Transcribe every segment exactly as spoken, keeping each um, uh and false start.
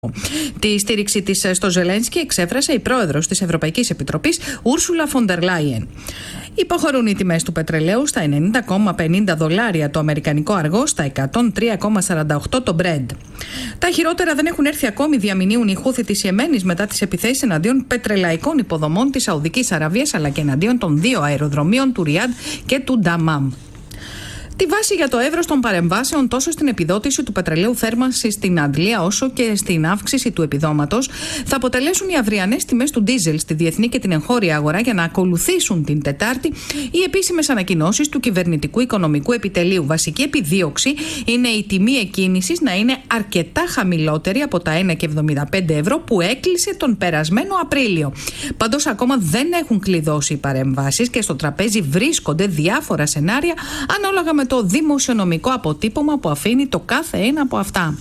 Τη στήριξη της στο Ζελένσκι εξέφρασε η πρόεδρος της Ευρωπαϊκής Επιτροπής, Ούρσουλα φον ντερ Λάιεν. Υποχωρούν οι τιμές του πετρελαίου στα ενενήντα κόμμα πενήντα δολάρια το αμερικανικό αργό, στα εκατόν τρία κόμμα σαράντα οκτώ το Brent. Τα χειρότερα δεν έχουν έρθει ακόμη, διαμηνύουν οι Χούθι της Ιεμένης μετά τις επιθέσεις εναντίον πετρελαϊκών υποδομών της Σαουδικής Αραβίας, αλλά και εναντίον των δύο αεροδρομίων του Ριάντ και του Νταμάμ. Τη βάση για το εύρος των παρεμβάσεων τόσο στην επιδότηση του πετρελαίου θέρμανσης στην Αντλία όσο και στην αύξηση του επιδόματος θα αποτελέσουν οι αυριανές τιμές του ντίζελ στη διεθνή και την εγχώρια αγορά, για να ακολουθήσουν την Τετάρτη οι επίσημες ανακοινώσεις του Κυβερνητικού Οικονομικού Επιτελείου. Βασική επιδίωξη είναι η τιμή εκκίνησης να είναι αρκετά χαμηλότερη από τα ένα κόμμα εβδομήντα πέντε ευρώ που έκλεισε τον περασμένο Απρίλιο. Πάντως ακόμα δεν έχουν κλειδώσει οι παρεμβάσεις και στο τραπέζι βρίσκονται διάφορα σενάρια ανάλογα με το δημοσιονομικό αποτύπωμα που αφήνει το κάθε ένα από αυτά.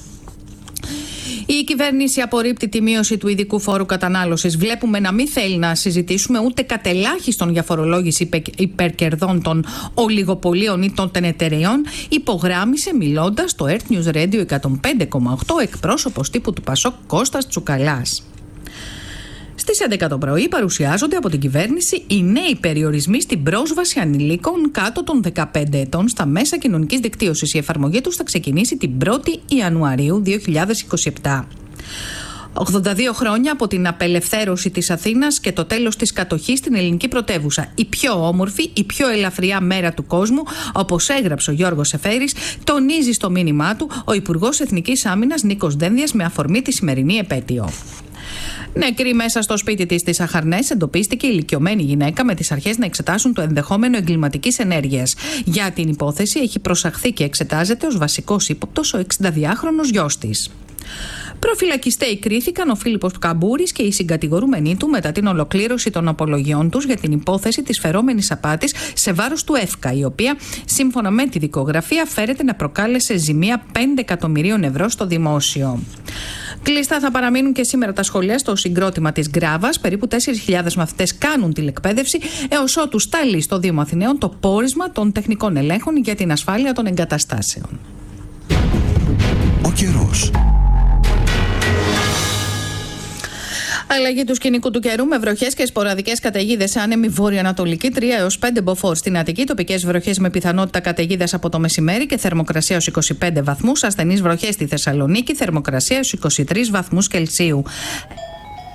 Η κυβέρνηση απορρίπτει τη μείωση του ειδικού φόρου κατανάλωσης. Βλέπουμε να μην θέλει να συζητήσουμε ούτε κατελάχιστον για φορολόγηση υπερκερδών των ολιγοπολίων ή των εταιρεών, υπογράμμισε μιλώντας στο Earth News Radio εκατόν πέντε κόμμα οκτώ εκπρόσωπος τύπου του Πασόκ Κώστας Τσουκαλάς. Στις έντεκα το πρωί παρουσιάζονται από την κυβέρνηση οι νέοι περιορισμοί στην πρόσβαση ανηλίκων κάτω των δεκαπέντε ετών στα μέσα κοινωνικής δικτύωσης. Η εφαρμογή τους θα ξεκινήσει την πρώτη Ιανουαρίου δύο χιλιάδες είκοσι επτά. ογδόντα δύο χρόνια από την απελευθέρωση της Αθήνας και το τέλος της κατοχής στην ελληνική πρωτεύουσα. Η πιο όμορφη, η πιο ελαφριά μέρα του κόσμου, όπως έγραψε ο Γιώργος Εφέρης, τονίζει στο μήνυμά του ο Υπουργός Εθνικής Άμυνας Νίκος Δένδιας με αφορμή τη σημερινή επέτειο. Νεκρή μέσα στο σπίτι της στις Αχαρνές εντοπίστηκε η ηλικιωμένη γυναίκα, με τις αρχές να εξετάσουν το ενδεχόμενο εγκληματικής ενέργειας. Για την υπόθεση έχει προσαχθεί και εξετάζεται ως βασικός ύποπτος ο εξηνταδυάχρονος γιος της. Προφυλακιστέοι κρίθηκαν ο Φίλιππος Καμπούρης και οι συγκατηγορούμενοι του μετά την ολοκλήρωση των απολογιών τους για την υπόθεση της φερόμενης απάτης σε βάρος του ΕΦΚΑ, η οποία σύμφωνα με τη δικογραφία φέρεται να προκάλεσε ζημία πέντε εκατομμυρίων ευρώ στο δημόσιο. Κλειστά θα παραμείνουν και σήμερα τα σχολεία στο συγκρότημα της Γκράβας. Περίπου τέσσερις χιλιάδες μαθητές κάνουν τηλεκπαίδευση έως ότου σταλεί στο Δήμο Αθηναίων το πόρισμα των τεχνικών ελέγχων για την ασφάλεια των εγκαταστάσεων. Ο καιρός. Αλλαγή του σκηνικού του καιρού με βροχές και σποραδικές καταιγίδες σε άνεμη βόρειο-ανατολική, τρία έως πέντε μποφόρ στην Αττική, τοπικές βροχές με πιθανότητα καταιγίδας από το μεσημέρι και θερμοκρασία ως είκοσι πέντε βαθμούς, ασθενείς βροχές στη Θεσσαλονίκη, θερμοκρασία ως είκοσι τρεις βαθμούς Κελσίου.